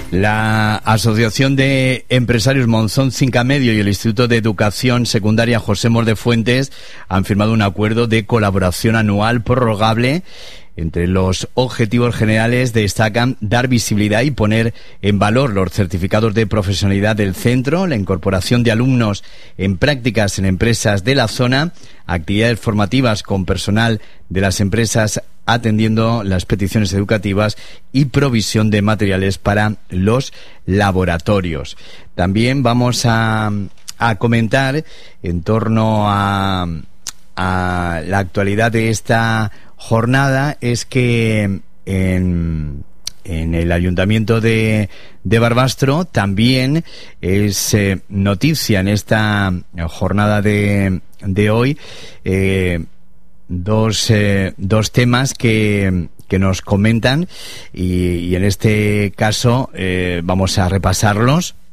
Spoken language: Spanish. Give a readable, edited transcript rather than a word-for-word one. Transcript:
La Asociación de Empresarios Monzón Cinca Medio y el Instituto de Educación Secundaria José Mor de Fuentes han firmado un acuerdo de colaboración anual prorrogable. Entre los objetivos generales destacan dar visibilidad y poner en valor los certificados de profesionalidad del centro, la incorporación de alumnos en prácticas en empresas de la zona, actividades formativas con personal de las empresas atendiendo las peticiones educativas y provisión de materiales para los laboratorios. También vamos a comentar en torno a la actualidad de esta jornada. Es que en el Ayuntamiento de Barbastro también es noticia en esta jornada de hoy dos temas que nos comentan y en este caso vamos a repasarlos.